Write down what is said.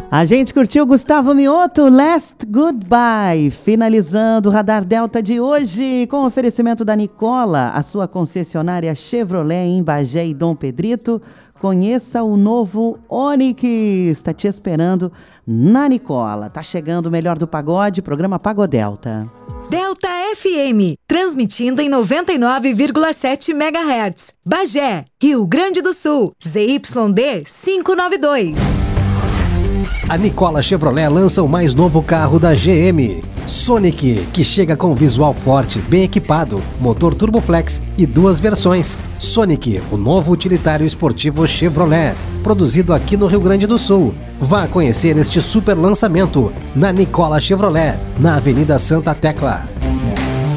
A gente curtiu Gustavo Mioto, Last Goodbye, finalizando o Radar Delta de hoje com oferecimento da Nicola, a sua concessionária Chevrolet em Bagé e Dom Pedrito. Conheça o novo Onix, está te esperando na Nicola. Tá chegando o melhor do pagode, programa Pagodelta. Delta FM, transmitindo em 99,7 MHz. Bagé, Rio Grande do Sul, ZYD 592. A Nicola Chevrolet lança o mais novo carro da GM, Sonic, que chega com visual forte, bem equipado, motor Turboflex e 2 versões. Sonic, o novo utilitário esportivo Chevrolet, produzido aqui no Rio Grande do Sul. Vá conhecer este super lançamento na Nicola Chevrolet, na Avenida Santa Tecla.